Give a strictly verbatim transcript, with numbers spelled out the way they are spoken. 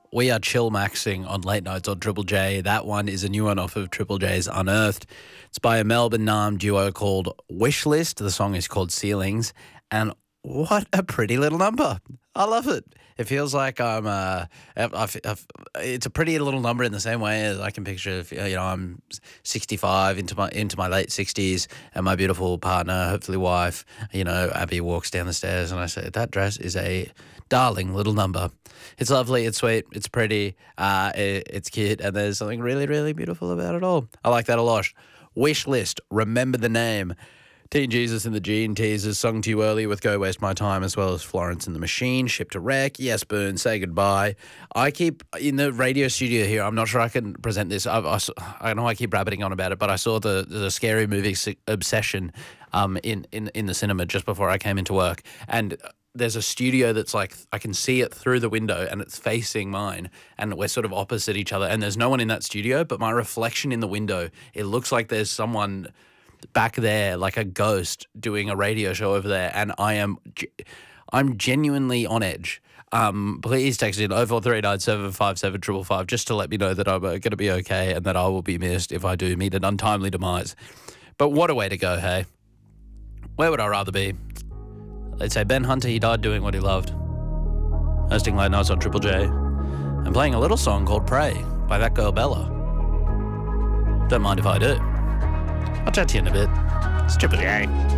We are chill maxing on late nights on Triple J. That one is a new one off of Triple J's Unearthed. It's by a Melbourne Nam duo called Wishlist. The song is called Ceilings. And what a pretty little number. I love it. It feels like I'm, uh, I've, I've, I've, it's a pretty little number in the same way as I can picture, if, you know, I'm sixty-five into my into my late sixties and my beautiful partner, hopefully wife, you know, Abby walks down the stairs and I say, that dress is a darling little number. It's lovely, it's sweet, it's pretty, uh, it, it's cute, and there's something really, really beautiful about it all. I like that a lot. Wish List, remember the name. Teen Jesus and the Gene Teasers, sung to you early with Go Waste My Time, as well as Florence and the Machine, Ship to Wreck, Yes Burn, Say Goodbye. I keep, in the radio studio here, I'm not sure I can present this. I, I, I know I keep rabbiting on about it, but I saw the, the Scary Movie Obsession um, in, in, in the cinema just before I came into work. And there's a studio that's like, I can see it through the window and it's facing mine and we're sort of opposite each other. And there's no one in that studio, but my reflection in the window, it looks like there's someone back there, like a ghost doing a radio show over there, and I am I'm genuinely on edge. Um, please text in oh four three nine seven five seven five five five just to let me know that I'm uh, going to be okay and that I will be missed if I do meet an untimely demise. But what a way to go, hey? Where would I rather be? They'd say Ben Hunter, he died doing what he loved. Hosting late nights on Triple J and playing a little song called Pray by that girl Bella. Don't mind if I do. I'll chat to you in a bit. It's Triple J.